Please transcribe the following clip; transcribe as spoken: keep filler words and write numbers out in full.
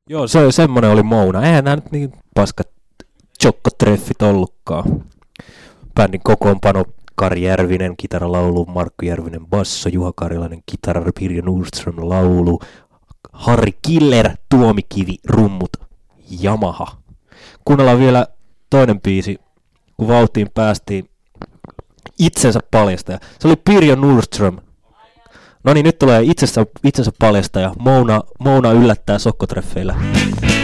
Joo, se, semmonen oli Mouna. Eihän nää nyt niin paskat jokkotreffit ollutkaan. Bändin kokoonpano Kari Järvinen, kitaralaulu, Markku Järvinen basso, Juha Karilainen kitara, Pirjo Nordström laulu, Harri Killer, Tuomikivi, rummut, Yamaha. Kuunnellaan vielä toinen biisi, kun vauhtiin päästiin. Itsensä paljastaja. Se oli Pirjo Nordström. No niin, nyt tulee itsensä, itsensä paljastaja. Mouna, Mouna yllättää sokkotreffeillä.